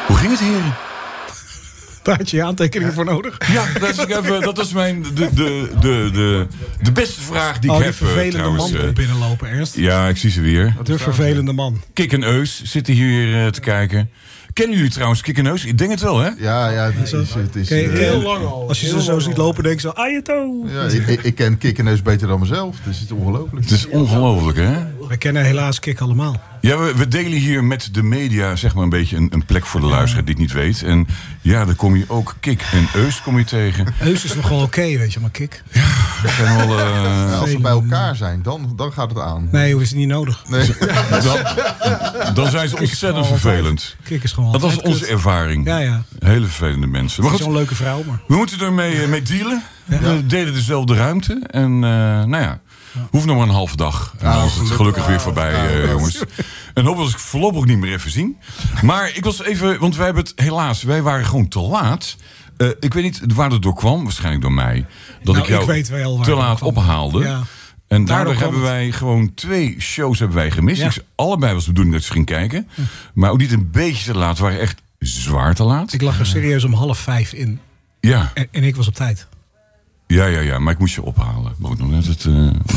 Hoe ging het, heren? Daar had je aantekeningen voor nodig. Ja, dat was mijn de beste vraag die ik heb. Die vervelende man komt binnenlopen, Ernst. Ja, ik zie ze weer. De vervelende man. Kik en Eus zitten hier te kijken. Kennen jullie trouwens Kik en Eus? Ik denk het wel, hè? Ja, het is heel lang al. Als je ze zo ziet lopen, denk je zo... Ajeto! Ja, ik ken Kik en Eus beter dan mezelf. Dus het is ongelooflijk. Het is ongelooflijk, hè? We kennen helaas Kik allemaal. Ja, we delen hier met de media zeg maar een beetje een plek voor de luisteraar die het niet weet. En ja, dan kom je ook Kik en Eus kom je tegen. Eus is nog wel oké, weet je, maar Kik... Ja, dat zijn wel... als we bij elkaar zijn, dan gaat het aan. Nee, hoe is het niet nodig? Nee. Dan zijn ze ontzettend vervelend. Kik is gewoon dat was onze ervaring. Ja. Hele vervelende mensen. Maar goed, zo'n leuke vrouw, maar... We moeten ermee mee dealen. Ja. We delen dezelfde ruimte. En nou ja... Hoeft nog maar een halve dag. En dan is het gelukkig weer voorbij, jongens. En hoop dat ik voorlopig niet meer even zien. Maar ik was even... Want wij hebben het helaas... Wij waren gewoon te laat. Ik weet niet waar het door kwam. Waarschijnlijk door mij. Dat ik jou te laat ophaalde. Ja. En daardoor hebben wij gewoon 2 shows gemist. Ja. Allebei was de bedoeling dat ze ging kijken. Maar ook niet een beetje te laat. We waren echt zwaar te laat. Ik lag er serieus om 4:30 in. Ja. En ik was op tijd. Ja, maar ik moest je ophalen. Maar ook nog net het...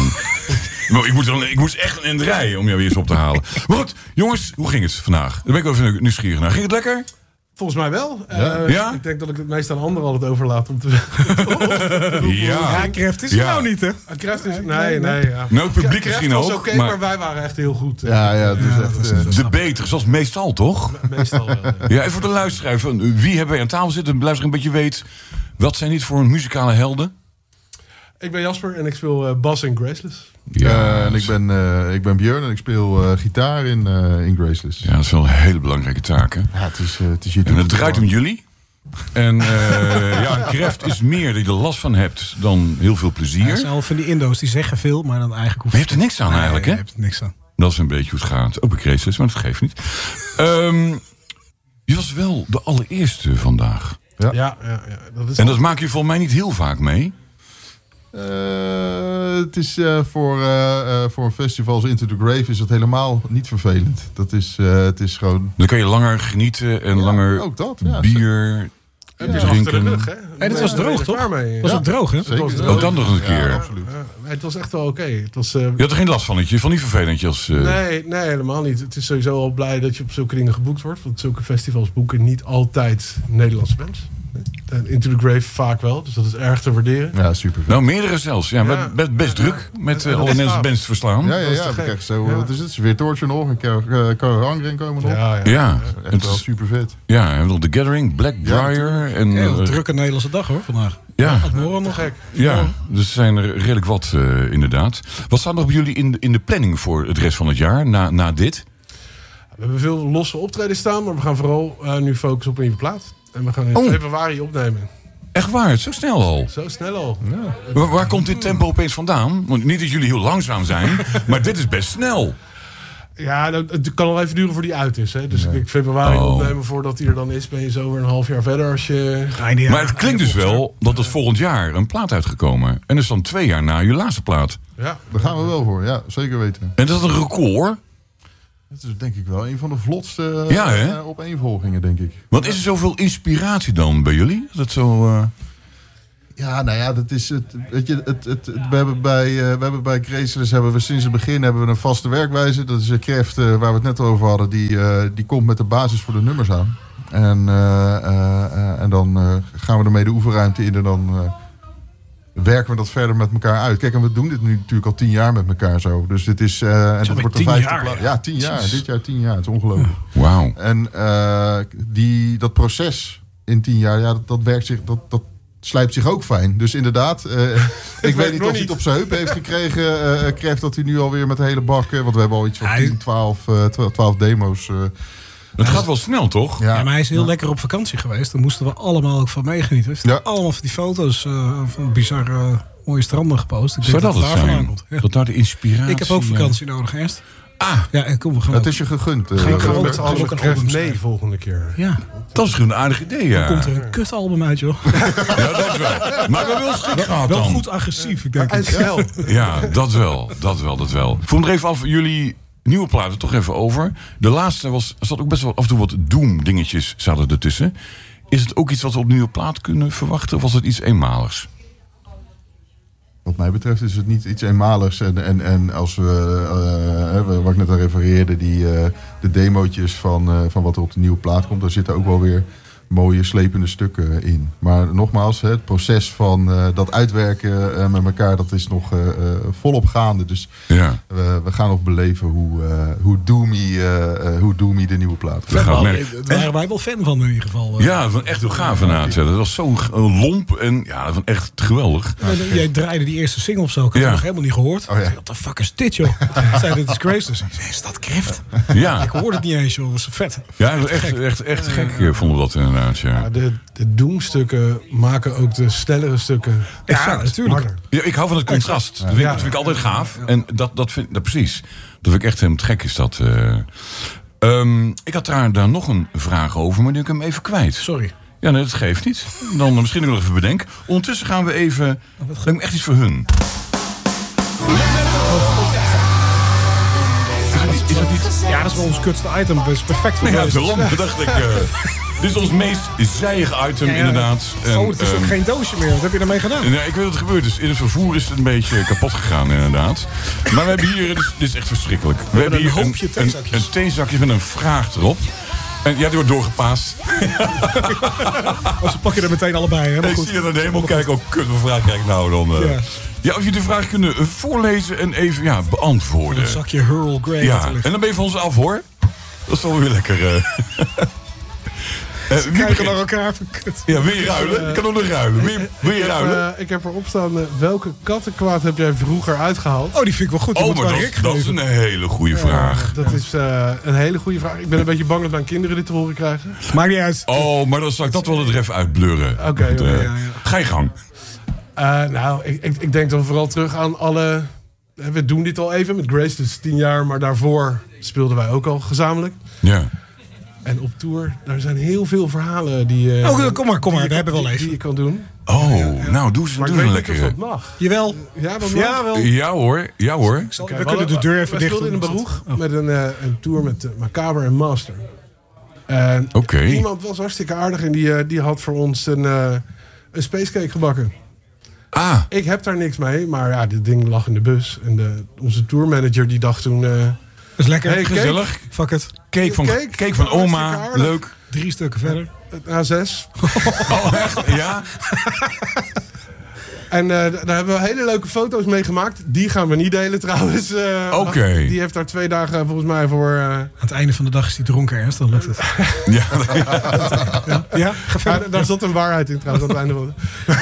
ik moest echt een end rijden om jou weer eens op te halen. Maar goed, jongens, hoe ging het vandaag? Daar ben ik wel even nieuwsgierig naar. Ging het lekker? Volgens mij wel. Ja? Ik denk dat ik het meest aan anderen altijd overlaat om te... Ja, Kreft is er nou niet, hè? Kreft is... Nee. Ja. Nou, het publiek misschien ook. Kreft was oké, maar wij waren echt heel goed. Ja, het is echt... de beter, zoals meestal, toch? Meestal wel, ja. En voor de luisteraar, wie hebben wij aan tafel zitten? De luisteraar een beetje weet... Wat zijn dit voor muzikale helden? Ik ben Jasper en ik speel bas in Graceless. Ja, en ik ben Björn en ik speel gitaar in Graceless. Ja, dat is wel een hele belangrijke taak, hè? Ja, het is je en het draait om jullie. En Kreft is meer dat je er last van hebt dan heel veel plezier. Ja, zijn al van die Indo's die zeggen veel, maar dan eigenlijk hoeft... Maar je hebt er niks aan eigenlijk, hè? Je hebt er niks aan. Dat is een beetje hoe het gaat. Ook bij Graceless, maar dat geeft niet. Je was wel de allereerste vandaag. Ja. Dat is en dat maak je volgens mij niet heel vaak mee. Het is voor een festival als Into the Grave is dat helemaal niet vervelend. Het is gewoon... Dan kan je langer genieten en langer ook dat, bier drinken. Dit was droog, toch? Was ook droog, hè? Ook dan nog een keer. Ja, absoluut. Het was echt wel oké. Je had er geen last van, je vond niet vervelend als... Nee, helemaal niet. Het is sowieso al blij dat je op zulke dingen geboekt wordt. Want zulke festivals boeken niet altijd Nederlandse bands. Into the Grave vaak wel, dus dat is erg te waarderen. Ja, super. Nou, meerdere zelfs. Ja, we hebben best druk met alle Nederlandse bands te verslaan. Ja, we krijgen zo. Wat is het? Weer Torture nog, en Karangren komen nog. Ja. Echt wel super vet. Ja, we hebben nog The Gathering, Blackbriar en een drukke Nederlandse dag hoor vandaag. Ja, nog gek. Ja, dus er zijn er redelijk wat inderdaad. Wat staat nog bij jullie in de planning voor het rest van het jaar na dit? We hebben veel losse optredens staan, maar we gaan vooral nu focussen op een nieuwe plaat. En we gaan in februari opnemen. Echt waar? Zo snel al? Zo snel al. Ja. Waar komt dit tempo opeens vandaan? Want niet dat jullie heel langzaam zijn, maar dit is best snel. Ja, het kan al even duren voor die uit is. Hè. Dus ik februari opnemen voordat die er dan is, ben je zo weer een half jaar verder. Als je... Maar het klinkt dus wel dat het volgend jaar een plaat uitgekomen. En dat is dan 2 jaar na je laatste plaat. Ja, daar gaan we wel voor. Ja, zeker weten. En dat is een record. Dat is denk ik wel een van de vlotste opeenvolgingen, denk ik. Want is er zoveel inspiratie dan bij jullie? Dat zo... Ja, nou ja, dat is het. Weet je, we hebben bij Graceless sinds het begin een vaste werkwijze. Dat is Kreft, waar we het net over hadden. Die komt met de basis voor de nummers aan. En dan gaan we ermee de oefenruimte in en dan werken we dat verder met elkaar uit. Kijk, en we doen dit nu natuurlijk al 10 jaar met elkaar zo. Dus dit is... en het wordt de 5e plaat. Ja, 10 jaar. Dit jaar 10 jaar. Het is ongelooflijk. Wauw. En dat proces in 10 jaar, dat werkt zich... Dat slijpt zich ook fijn. Dus inderdaad, ik weet niet of hij het op zijn heup heeft gekregen. Kreft dat hij nu alweer met de hele bak... want we hebben al iets van 10, 12 demo's... Het gaat wel snel, toch? Ja, maar hij is heel lekker op vakantie geweest. Daar moesten we allemaal ook van meegenieten. Hij heeft allemaal van die foto's van bizarre mooie stranden gepost. Ik zou dat het zijn? Dat daar de inspiratie... Ik heb ook vakantie nodig, Ernst. Ja, ik kom gewoon. Het is je gegund. Gaan met alle Kreft mee volgende keer. Ja. Dat is een aardig idee, ja. Dan komt er een kutalbum uit, joh. Ja, dat wel. Maar we wel schrik gehad dan. Wel goed agressief, ik denk. En snel. Ja, dat wel. Ik vroeg nog even af, jullie nieuwe platen toch even over. De laatste zat ook best wel af en toe wat Doom-dingetjes zaten ertussen. Is het ook iets wat we op de nieuwe plaat kunnen verwachten? Of was het iets eenmaligs? Wat mij betreft is het niet iets eenmaligs. En als we, wat ik net al refereerde, de demootjes van wat er op de nieuwe plaat komt, daar zitten ook wel weer mooie slepende stukken in. Maar nogmaals, het proces van dat uitwerken met elkaar, dat is nog volop gaande. Dus we gaan nog beleven hoe doomy de nieuwe plaat is. Daar waren wij wel fan van in ieder geval. Ja, dat was echt heel gaaf inderdaad. Dat was zo lomp en ja, dat was echt geweldig. Jij draaide die eerste single of zo. Ik had het nog helemaal niet gehoord. Wat de fuck is dit, joh? Zei dit is Graceless. Ik zei, is dat Kreft? Ja. Ik hoorde het niet eens, joh. Dat was vet. Ja, dat was echt gek vonden we dat inderdaad. Ja, de Doom-stukken maken ook de snellere stukken. Ja, natuurlijk. Ja, ik hou van het contrast. Dat vind ik altijd gaaf. Ja. En dat vind ik precies. Dat vind ik echt helemaal gek is dat. Ik had daar nog een vraag over, maar nu heb ik hem even kwijt. Sorry. Ja, nee, dat geeft niet. Dan misschien nog even bedenken. Ondertussen gaan we even... Lijkt me echt iets voor hun. Is dat niet... Ja, dat is wel ons kutste item. Dat is perfect voor ja, daarom dacht ik... Dit is ons meest zijige item, inderdaad. En, het is ook geen doosje meer. Wat heb je daarmee gedaan? Ja, ik weet wat er gebeurd is. In het vervoer is het een beetje kapot gegaan, inderdaad. Maar we hebben hier... Dit is echt verschrikkelijk. We hebben hier een theezakje met een vraag erop. En ja, die wordt doorgepaast. Ze pakken er meteen allebei. Hè? Ik zie je naar de hemel kijken. Oh, kut, wat vraag krijg ik nou dan? Ja, of je de vraag kunnen voorlezen en even beantwoorden. Een zakje Earl Grey. Ja, en dan ben je van ons af, hoor. Dat is wel weer lekker. Ze kijken naar elkaar. Ja, wil je ruilen? Ik kan ook nog ruilen. Wil je ruilen? Ik heb erop staan, welke kattenkwaad heb jij vroeger uitgehaald? Oh, die vind ik wel goed. Die maar dat is een hele goede vraag. Dat is een hele goede vraag. Ik ben een beetje bang dat mijn kinderen dit te horen krijgen. Maakt niet uit. Oh, maar dan zal ik dat wel er even uitblurren. Oké. Ga je gang. Nou, ik denk dan vooral terug aan alle... We doen dit al even met Grace, dus 10 jaar. Maar daarvoor speelden wij ook al gezamenlijk. Ja. En op tour, daar zijn heel veel verhalen die... kom maar, we hebben wel even. Die je kan doen. Oh, nou, doe ze lekker. Maar dat mag. Jawel. Ja, dat mag. Jawel. Ja hoor. We kunnen de deur even dicht doen. We speelden in een Baruch met een tour met Macabre en Master. En iemand was hartstikke aardig en die had voor ons een spacecake gebakken. Ah. Ik heb daar niks mee, maar ja, dit ding lag in de bus. En onze tourmanager die dacht toen... dat is lekker. Hey, gezellig. Fuck it. Cake van oma. Leuk. 3 stukken verder. 6. Oh, echt? Ja? En daar hebben we hele leuke foto's mee gemaakt. Die gaan we niet delen trouwens. Die heeft daar 2 dagen volgens mij voor... Aan het einde van de dag is hij dronken, Ernst. Dan lukt het. Ja, ga verder. Daar zat een waarheid in trouwens aan het einde van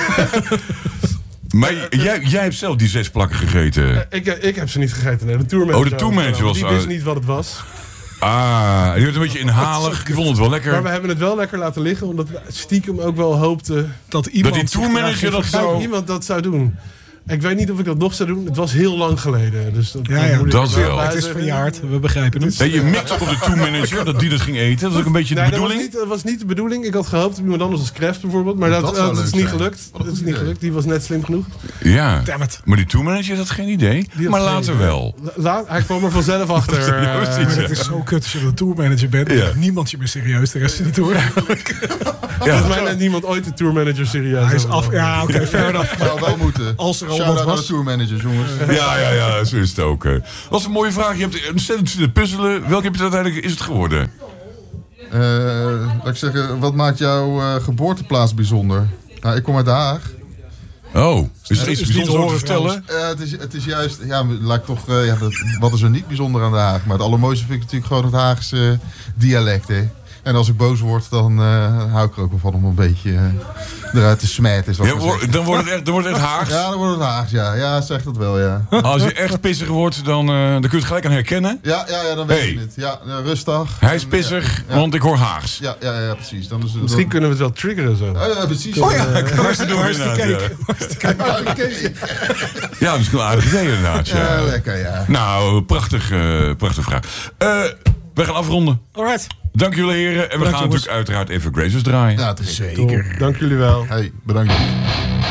Maar jij hebt zelf die 6 plakken gegeten? Ik heb ze niet gegeten. Nee, de tourmanager. De tourmanager was... Die wist niet wat het was. Ah, die werd een beetje inhalig. Die vond het wel lekker. Maar we hebben het wel lekker laten liggen. Omdat we stiekem ook wel hoopten... Dat die tourmanager dat zo... iemand dat zou doen. Ik weet niet of ik dat nog zou doen. Het was heel lang geleden. Dus dat dat wel. Het is verjaard. We begrijpen het. Je mikt ook op de tourmanager dat die dat ging eten. Dat is ook een beetje de bedoeling. Dat was niet de bedoeling. Ik had gehoopt op iemand anders als Kreft bijvoorbeeld. Maar dat is niet gelukt. Dat is niet gelukt. Die was net slim genoeg. Ja. Maar die tourmanager had geen idee. Maar later wel. Hij kwam er vanzelf achter. Het is zo kut als je de tourmanager bent. Niemand je meer serieus de rest van die tour. Volgens mij neemt niemand ooit de tourmanager serieus. Hij is af. Ja, oké. Fair enough. Zou wel moeten. Als er al shout-out wat naar was. de tourmanagers, jongens. Ja, zo is het ook. Dat was een mooie vraag. Je hebt ontzettend zitten puzzelen. Welke heb je uiteindelijk is het geworden? Laat ik zeggen, wat maakt jouw geboorteplaats bijzonder? Nou, ik kom uit Den Haag. Oh, is er iets bijzonders over te vertellen? Het is juist, laat ik toch, wat is er niet bijzonder aan Den Haag? Maar het allermooiste vind ik natuurlijk gewoon het Haagse dialect, hè. En als ik boos word, dan hou ik er ook wel van om een beetje eruit te smijten. Dan wordt het echt Haags? Ja, dan wordt het Haags, ja. Ja, zeg dat wel, ja. Als je echt pissig wordt, dan kun je het gelijk aan herkennen. Ja, dan weet je het. Ja, rustig. Hij is pissig, want ik hoor Haags. Ja, precies. Dan misschien kunnen we het wel triggeren zo. Ja, precies. Oh ja, ja, misschien een aardig idee inderdaad. Ja, lekker, ja. Nou, prachtige vraag. We gaan afronden. Alright. Dank jullie heren. En we gaan natuurlijk uiteraard even Graceless draaien. Ja, zeker. Dank jullie wel. Hey, bedankt.